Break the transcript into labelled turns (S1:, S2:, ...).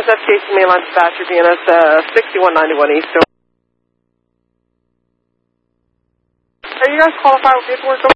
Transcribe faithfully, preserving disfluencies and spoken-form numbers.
S1: North F K C mainline dispatcher, D N S uh, sixty-one ninety-one East. Are you guys qualified with paperwork?